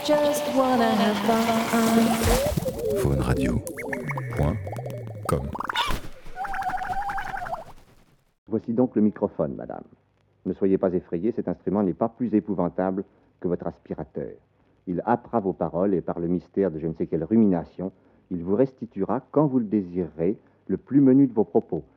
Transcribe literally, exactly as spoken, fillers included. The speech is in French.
just wanna have fun. Faune Radio point com. Voici donc le microphone, madame. Ne soyez pas effrayée, cet instrument n'est pas plus épouvantable que votre aspirateur. Il happera vos paroles et par le mystère de je ne sais quelle rumination, il vous restituera, quand vous le désirerez, le plus menu de vos propos.